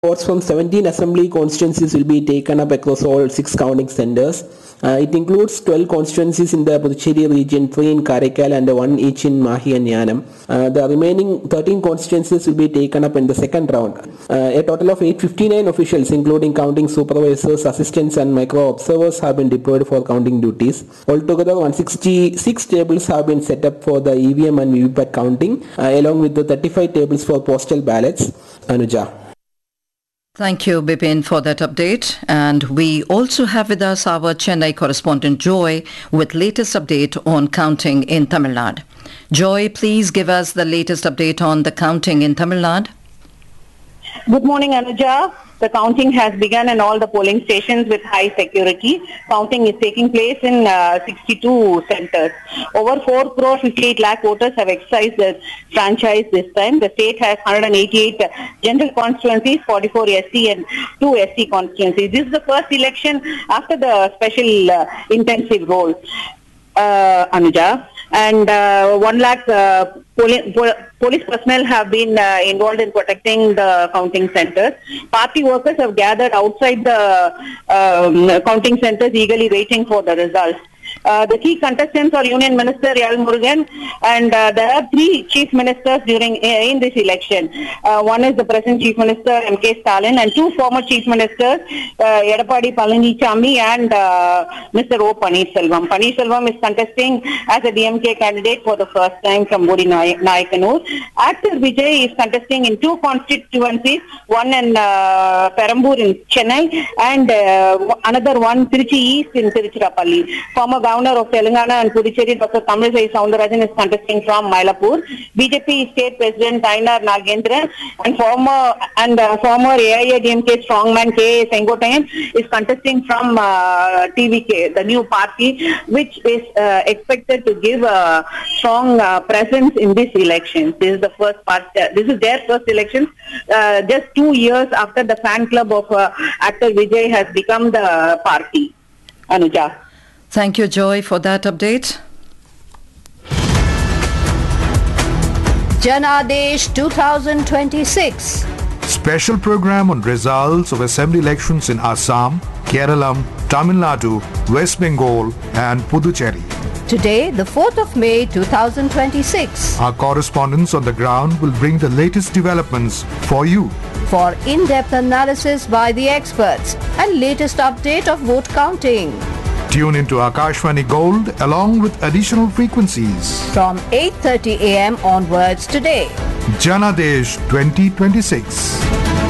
Votes from 17 assembly constituencies will be taken up across all 6 counting centres. It includes 12 constituencies in the Puducherry region, 3 in Karaikal and 1 each in Mahi and Yanam. The remaining 13 constituencies will be taken up in the second round. A total of 859 officials, including counting supervisors, assistants and micro-observers, have been deployed for counting duties. Altogether, 166 tables have been set up for the EVM and VVPAT counting, along with the 35 tables for postal ballots. Anuja. Thank you, Bipin, for that update. And we also have with us our Chennai correspondent Joy with latest update on counting in Tamil Nadu. Joy, please give us the latest update on the counting in Tamil Nadu. Good morning, Anuja. The counting has begun in all the polling stations with high security. Counting is taking place in 62 centres. Over 4 crore 58 lakh voters have exercised their franchise this time. The state has 188 general constituencies, 44 SC and 2 SC constituencies. This is the first election after the special intensive roll, Anuja. And 1 lakh police personnel have been involved in protecting the counting centres. Party workers have gathered outside the counting centres eagerly waiting for the results. The key contestants are Union Minister L. Murugan, and there are 3 chief ministers in this election. One is the present Chief Minister M.K. Stalin and 2 former chief ministers, Edappadi Palanichami and Mr. O. Paneerselvam. Paneerselvam is contesting as a DMK candidate for the first time from Bodi Naikanur. Actor Vijay is contesting in 2 constituencies, one in Perambur in Chennai and another one Tiruchi East in Tiruchirappalli. Former Governor of Telangana and Puducherry, Dr. Tamilisai Soundararajan, is contesting from Mylapore. BJP State President Ainar Nagendran and former AIADMK strongman K. Sengottayan is contesting from TVK, the new party, which is expected to give a strong presence in this election. This is the first part. This is their first election, just 2 years after the fan club of actor Vijay has become the party. Anuja. Thank you, Joy, for that update. Janadesh 2026. Special program on results of assembly elections in Assam, Kerala, Tamil Nadu, West Bengal and Puducherry. Today, the 4th of May 2026. Our correspondents on the ground will bring the latest developments for you. For in-depth analysis by the experts and latest update of vote counting. Tune into Akashvani Gold along with additional frequencies. From 8:30 a.m. onwards today. Janadesh 2026.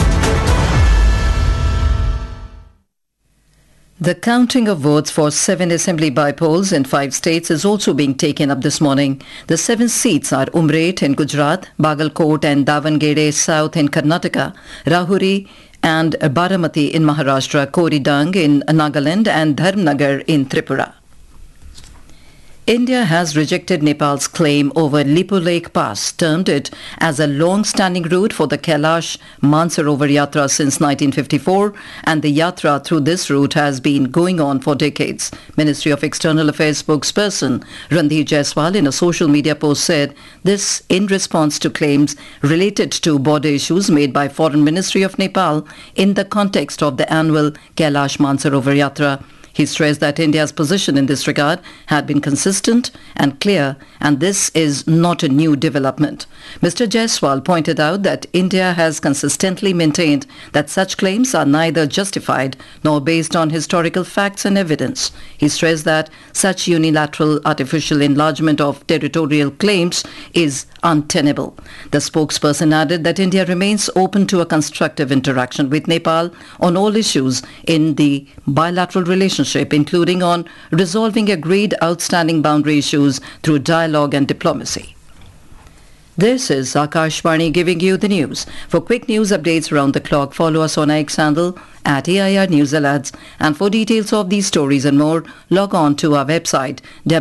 The counting of votes for 7 assembly by-polls in 5 states is also being taken up this morning. The 7 seats are Umret in Gujarat, Bagalkot and Davangere South in Karnataka, Rahuri and Baramati in Maharashtra, Koridang in Nagaland and Dharmnagar in Tripura. India has rejected Nepal's claim over Lipo Lake Pass, termed it as a long-standing route for the Kailash Mansarovar Yatra since 1954, and the yatra through this route has been going on for decades. Ministry of External Affairs spokesperson Randhir Jaiswal in a social media post said this in response to claims related to border issues made by Foreign Ministry of Nepal in the context of the annual Kailash Mansarovar Yatra. He stressed that India's position in this regard had been consistent and clear, and this is not a new development. Mr. Jaiswal pointed out that India has consistently maintained that such claims are neither justified nor based on historical facts and evidence. He stressed that such unilateral artificial enlargement of territorial claims is untenable. The spokesperson added that India remains open to a constructive interaction with Nepal on all issues in the bilateral relationship, including on resolving agreed outstanding boundary issues through dialogue and diplomacy. This is Akashvani giving you the news. For quick news updates around the clock, follow us on X handle at AIR News Alerts. And for details of these stories and more, log on to our website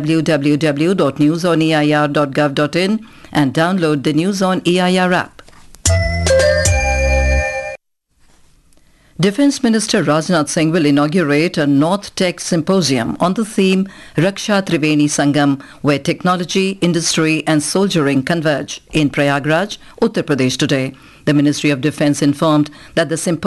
www.newsoneir.gov.in and download the News on EIR app. Defence Minister Rajnath Singh will inaugurate a North Tech Symposium on the theme Raksha Triveni Sangam, where technology, industry and soldiering converge in Prayagraj, Uttar Pradesh today. The Ministry of Defence informed that the symposium